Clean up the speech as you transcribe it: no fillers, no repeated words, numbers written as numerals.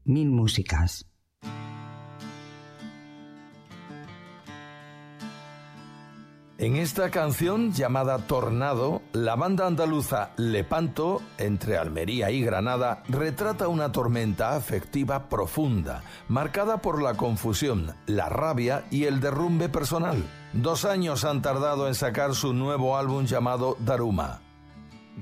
Mil músicas. En esta canción llamada Tornado, la banda andaluza Lepanto, entre Almería y Granada, retrata una tormenta afectiva profunda, marcada por la confusión, la rabia y el derrumbe personal. 2 años han tardado en sacar su nuevo álbum llamado Daruma.